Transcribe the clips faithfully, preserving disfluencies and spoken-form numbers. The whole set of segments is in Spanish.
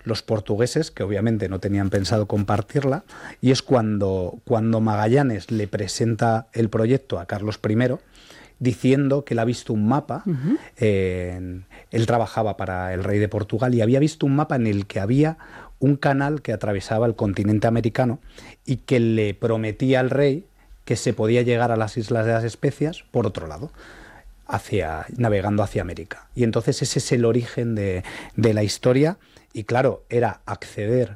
los portugueses, que obviamente no tenían pensado compartirla, y es cuando, cuando Magallanes le presenta el proyecto a Carlos primero, diciendo que él ha visto un mapa. Uh-huh. eh, él trabajaba para el rey de Portugal y había visto un mapa en el que había un canal que atravesaba el continente americano y que le prometía al rey que se podía llegar a las Islas de las Especias por otro lado, hacia, navegando hacia América. Y entonces ese es el origen de, de la historia, y claro, era acceder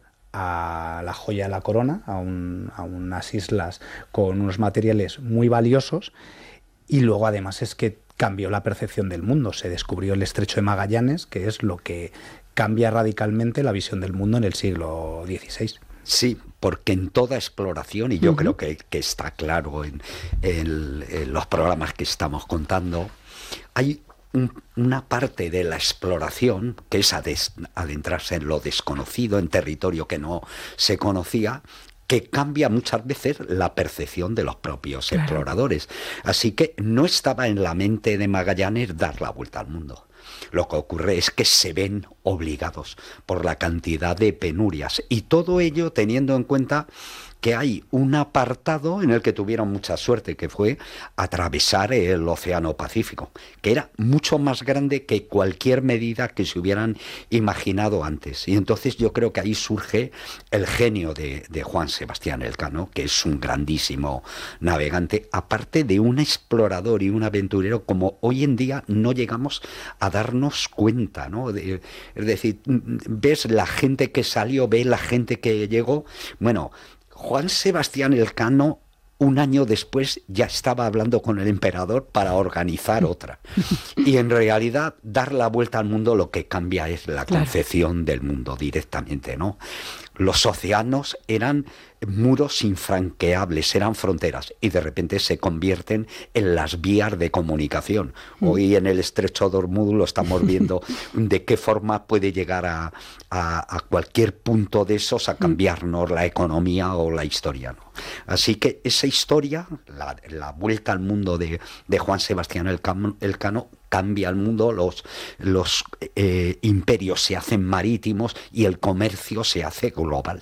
a la joya de la corona, a, un, a unas islas con unos materiales muy valiosos, y luego además es que cambió la percepción del mundo. Se descubrió el Estrecho de Magallanes, que es lo que cambia radicalmente la visión del mundo en el siglo dieciséis. Sí, porque en toda exploración, y yo uh-huh. creo que, que está claro en, en, en los programas que estamos contando, hay un, una parte de la exploración que es adentrarse en lo desconocido, en territorio que no se conocía, que cambia muchas veces la percepción de los propios claro. exploradores. Así que no estaba en la mente de Magallanes dar la vuelta al mundo. Lo que ocurre es que se ven obligados por la cantidad de penurias, y todo ello teniendo en cuenta que hay un apartado en el que tuvieron mucha suerte, que fue atravesar el Océano Pacífico, que era mucho más grande que cualquier medida que se hubieran imaginado antes. Y entonces yo creo que ahí surge el genio de, de Juan Sebastián Elcano, que es un grandísimo navegante, aparte de un explorador y un aventurero como hoy en día no llegamos a darnos cuenta, ¿no? De, es decir, ves la gente que salió, ves la gente que llegó. Bueno, Juan Sebastián Elcano, un año después, ya estaba hablando con el emperador para organizar otra. Y en realidad, dar la vuelta al mundo lo que cambia es la claro. concepción del mundo directamente, ¿no? Los océanos eran muros infranqueables, eran fronteras, y de repente se convierten en las vías de comunicación. Hoy en el Estrecho de Hormuz lo estamos viendo de qué forma puede llegar a, a, a cualquier punto de esos a cambiarnos la economía o la historia, ¿no? Así que esa historia, la, la vuelta al mundo de, de Juan Sebastián Elcano, Elcano cambia el mundo, los, los eh, imperios se hacen marítimos y el comercio se hace global.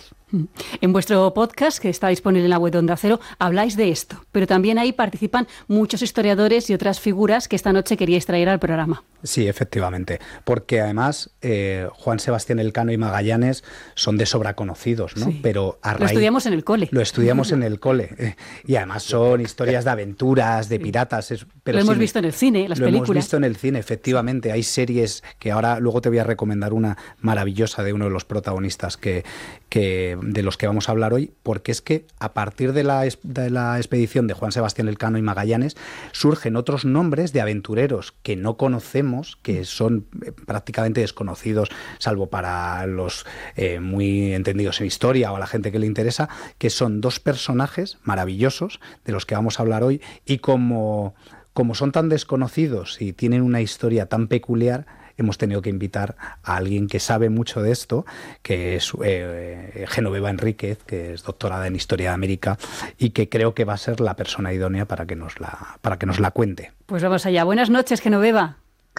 En vuestro podcast, que está disponible en la web de Onda Cero, habláis de esto, pero también ahí participan muchos historiadores y otras figuras que esta noche queríais traer al programa. Sí, efectivamente, porque además eh, Juan Sebastián Elcano y Magallanes son de sobra conocidos, ¿no? Sí. Pero a raíz, lo estudiamos en el cole. Lo estudiamos en el cole, eh, y además son historias de aventuras, de piratas. Es, pero lo hemos sí, visto en el cine, las lo películas. Lo hemos visto en el cine, efectivamente. Hay series que ahora, luego te voy a recomendar una maravillosa de uno de los protagonistas que, que de los que vamos a hablar hoy, porque es que a partir de la, de la expedición de Juan Sebastián Elcano y Magallanes surgen otros nombres de aventureros que no conocemos, que son prácticamente desconocidos, salvo para los eh, muy entendidos en historia o a la gente que le interesa, que son dos personajes maravillosos de los que vamos a hablar hoy, y como, como son tan desconocidos y tienen una historia tan peculiar, hemos tenido que invitar a alguien que sabe mucho de esto, que es eh, Genoveva Enríquez, que es doctorada en Historia de América, y que creo que va a ser la persona idónea para que nos la, para que nos la cuente. Pues vamos allá. Buenas noches, Genoveva.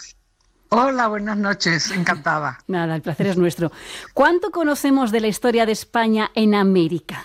Hola, buenas noches, encantada. Nada, el placer es nuestro. ¿Cuánto conocemos de la historia de España en América?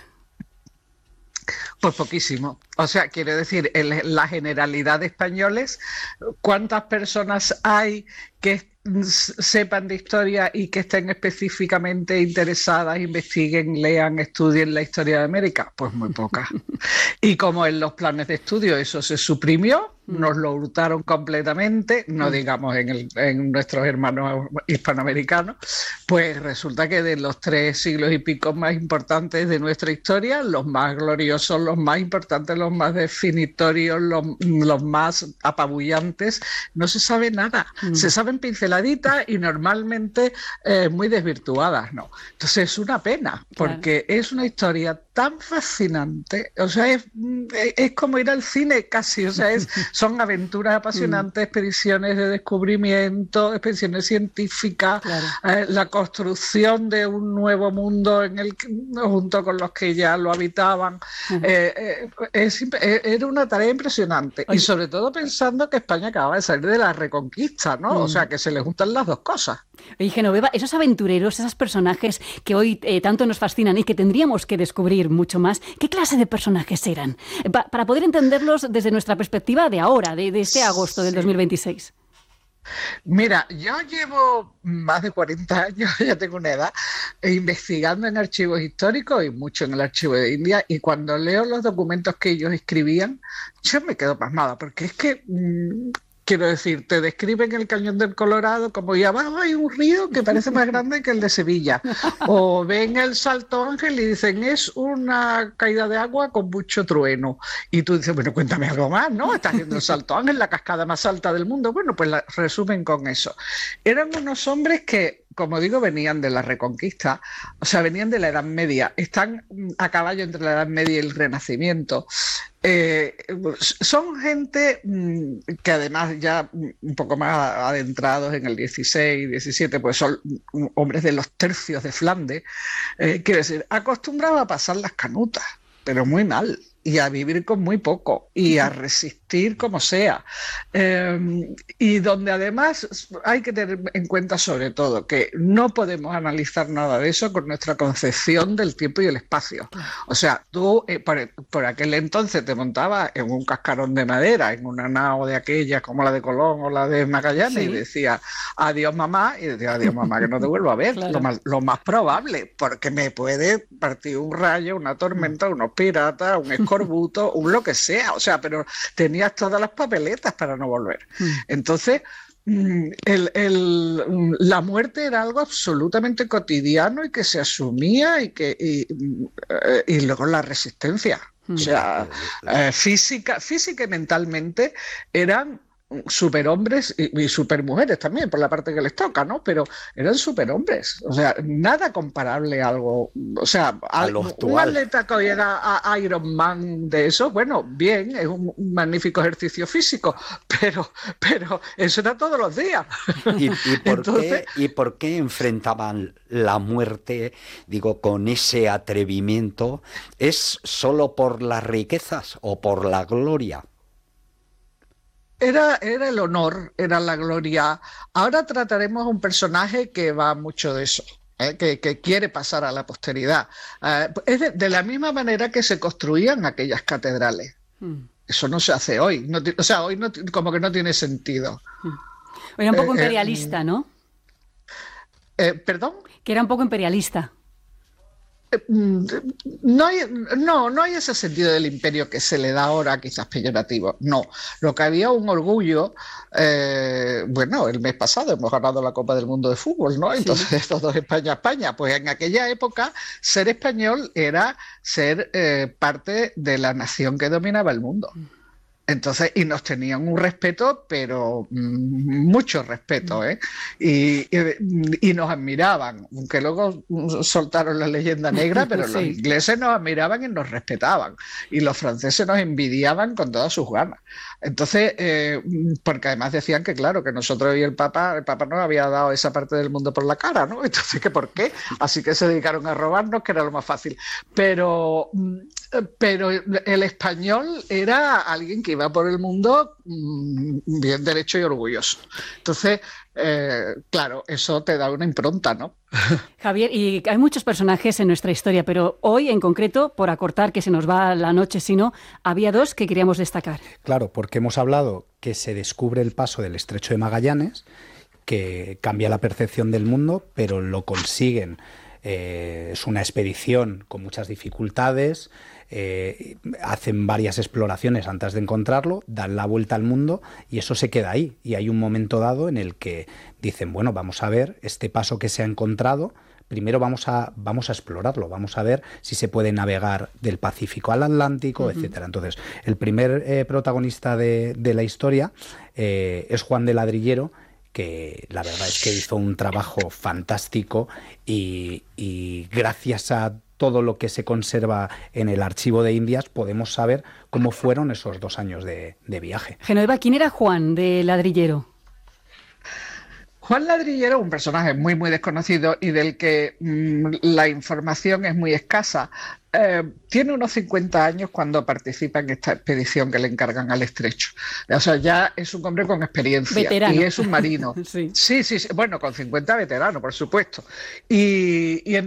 Pues poquísimo. O sea, quiero decir, en la generalidad de españoles, ¿cuántas personas hay que sepan de historia y que estén específicamente interesadas, investiguen, lean, estudien la historia de América? Pues muy pocas. Y como en los planes de estudio eso se suprimió, nos lo hurtaron completamente, no digamos en, el, en nuestros hermanos hispanoamericanos, pues resulta que de los tres siglos y pico más importantes de nuestra historia, los más gloriosos, los más importantes, los más definitorios, los, los más apabullantes, no se sabe nada. Mm. Se saben pinceladitas y normalmente eh, muy desvirtuadas, ¿no? Entonces es una pena, porque claro. es una historia tan fascinante, o sea, es, es como ir al cine casi, o sea, es, son aventuras apasionantes, mm. expediciones de descubrimiento, expediciones científicas, claro. eh, la construcción de un nuevo mundo en el junto con los que ya lo habitaban, uh-huh. eh, eh, es, eh, era una tarea impresionante. Oye. Y sobre todo pensando que España acaba de salir de la Reconquista, ¿no? Mm. O sea, que se le juntan las dos cosas. Y Genoveva, esos aventureros, esos personajes que hoy eh, tanto nos fascinan y que tendríamos que descubrir mucho más, ¿qué clase de personajes eran? Pa- para poder entenderlos desde nuestra perspectiva de ahora, de, de este agosto del dos mil veintiséis. Mira, yo llevo más de cuarenta años, ya tengo una edad, investigando en archivos históricos y mucho en el archivo de India, y cuando leo los documentos que ellos escribían, yo me quedo pasmada, porque es que, mmm, quiero decir, te describen el Cañón del Colorado como y abajo hay un río que parece más grande que el de Sevilla, o ven el Salto Ángel y dicen es una caída de agua con mucho trueno, y tú dices, bueno, cuéntame algo más, ¿no? Estás viendo el Salto Ángel, la cascada más alta del mundo. Bueno, pues la resumen con eso. Eran unos hombres que, como digo, venían de la Reconquista, o sea, venían de la Edad Media, están a caballo entre la Edad Media y el Renacimiento. Eh, son gente mmm, que además ya un poco más adentrados en el dieciséis, diecisiete, pues son hombres de los tercios de Flandes, eh, quiero decir, acostumbrados a pasar las canutas, pero muy mal, y a vivir con muy poco, y a resistir como sea. Eh, y donde además hay que tener en cuenta sobre todo que no podemos analizar nada de eso con nuestra concepción del tiempo y el espacio. O sea, tú eh, por, por aquel entonces te montabas en un cascarón de madera, en una nao de aquellas como la de Colón o la de Magallanes, sí, y decías, adiós mamá, y decías, adiós mamá, que no te vuelvo a ver. Claro. Lo más, lo más probable, porque me puede partir un rayo, una tormenta, unos piratas, un escorbuto, un lo que sea, o sea, pero tenías todas las papeletas para no volver. Mm. Entonces, el, el, la muerte era algo absolutamente cotidiano y que se asumía y que y, y luego la resistencia. Mm. O sea, eh, física, física y mentalmente eran superhombres y, y supermujeres también, por la parte que les toca, ¿no? Pero eran superhombres, o sea, nada comparable a algo, o sea, a, a un atleta que hoy era a Iron Man de eso, bueno, bien, es un, un magnífico ejercicio físico, pero, pero eso era todos los días. ¿Y, y, por Entonces, qué, ¿Y por qué enfrentaban la muerte, digo, con ese atrevimiento? ¿Es solo por las riquezas o por la gloria? Era, era el honor, era la gloria. Ahora trataremos un personaje que va mucho de eso, ¿eh? que, que quiere pasar a la posteridad. Uh, es de, de la misma manera que se construían aquellas catedrales. Mm. Eso no se hace hoy. No, o sea, hoy no, como que no tiene sentido. Mm. Era un poco eh, imperialista, eh, ¿no? Eh, ¿Perdón? Que era un poco imperialista. No hay, no, no hay ese sentido del imperio que se le da ahora, quizás peyorativo. No, lo que había un orgullo. Eh, bueno, el mes pasado hemos ganado la Copa del Mundo de Fútbol, ¿no? Entonces, sí, todos España, España. Pues en aquella época, ser español era ser eh, parte de la nación que dominaba el mundo. Entonces, y nos tenían un respeto, pero mmm, mucho respeto, ¿eh? Y, y, y nos admiraban, aunque luego soltaron la leyenda negra, pero sí, los ingleses nos admiraban y nos respetaban, y los franceses nos envidiaban con todas sus ganas. Entonces, eh, porque además decían que claro, que nosotros y el Papa, el Papa nos había dado esa parte del mundo por la cara, ¿no? Entonces, ¿que por qué? Así que se dedicaron a robarnos, que era lo más fácil. Pero, pero el español era alguien que iba por el mundo bien derecho y orgulloso. Entonces, eh, claro, eso te da una impronta, ¿no? Javier, y hay muchos personajes en nuestra historia, pero hoy en concreto, por acortar que se nos va la noche, si no, había dos que queríamos destacar. Claro, porque hemos hablado que se descubre el paso del Estrecho de Magallanes, que cambia la percepción del mundo, pero lo consiguen. Eh, es una expedición con muchas dificultades, eh, hacen varias exploraciones antes de encontrarlo, dan la vuelta al mundo y eso se queda ahí. Y hay un momento dado en el que dicen, bueno, vamos a ver este paso que se ha encontrado, primero vamos a, vamos a explorarlo, vamos a ver si se puede navegar del Pacífico al Atlántico, uh-huh, etcétera. Entonces, el primer eh, protagonista de, de la historia eh, es Juan de Ladrillero, que la verdad es que hizo un trabajo fantástico y, y gracias a todo lo que se conserva en el archivo de Indias podemos saber cómo fueron esos dos años de, de viaje. Genoveva, ¿quién era Juan de Ladrillero? Juan Ladrillero, un personaje muy muy desconocido y del que mmm, la información es muy escasa. eh, tiene unos cincuenta años cuando participa en esta expedición que le encargan al estrecho. O sea, ya es un hombre con experiencia. Veterano. Y es un marino. Sí. sí, sí, sí. Bueno, con cincuenta veterano, por supuesto. Y, y